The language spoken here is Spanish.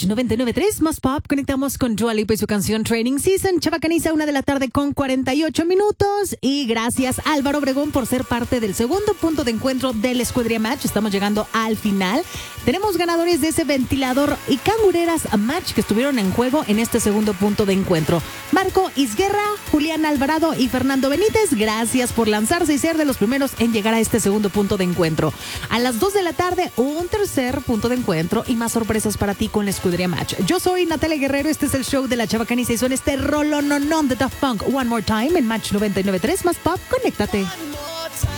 99.3 más pop. Conectamos con Dua Lipa y su canción Training Season. Chavacaniza, 1:48 p.m. Y gracias Álvaro Obregón por ser parte del segundo punto de encuentro del Escudería Match. Estamos llegando al final. Tenemos ganadores de ese ventilador y cangureras Match que estuvieron en juego en este segundo punto de encuentro. Marco Isguerra, Julián Alvarado y Fernando Benítez, gracias por lanzarse y ser de los primeros en llegar a este segundo punto de encuentro. A las 2 de la tarde, un tercer punto de encuentro y más sorpresas para ti con la Escudería Match. Yo soy Natalia Guerrero, este es el show de la Chavacaniza y son este rolononón de Daft Punk. One More Time en Match 99.3 más pop, conéctate.